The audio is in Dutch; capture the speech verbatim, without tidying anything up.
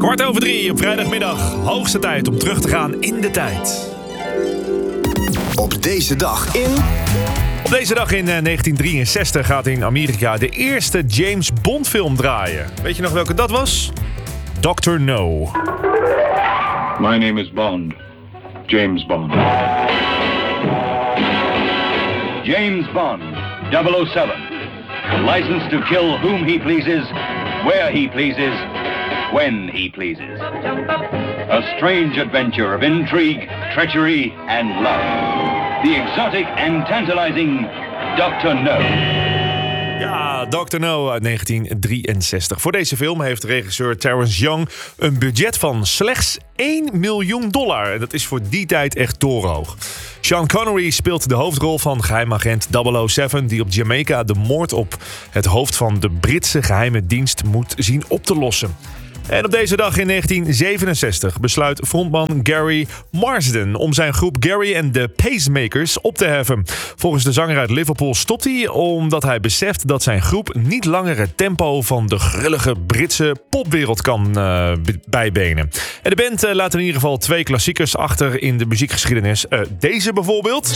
Kwart over drie op vrijdagmiddag. Hoogste tijd om terug te gaan in de tijd. Op deze dag in... Op deze dag in negentien drieënzestig gaat in Amerika de eerste James Bond film draaien. Weet je nog welke dat was? doctor No. My name is Bond. James Bond. James Bond, double oh seven. Licensed to kill whom he pleases, where he pleases, when he pleases. A strange adventure of intrigue, treachery, and love. The exotic and tantalizing doctor No. Ja, doctor No uit negentien drieënzestig. Voor deze film heeft regisseur Terrence Young een budget van slechts één miljoen dollar. En dat is voor die tijd echt torenhoog. Sean Connery speelt de hoofdrol van geheimagent double oh seven... die op Jamaica de moord op het hoofd van de Britse geheime dienst moet zien op te lossen. En op deze dag in negentien zevenenzestig besluit frontman Gary Marsden om zijn groep Gary and the Pacemakers op te heffen. Volgens de zanger uit Liverpool stopt hij omdat hij beseft dat zijn groep niet langer het tempo van de grullige Britse popwereld kan uh, bijbenen. En de band uh, laat in ieder geval twee klassiekers achter in de muziekgeschiedenis. Uh, deze bijvoorbeeld.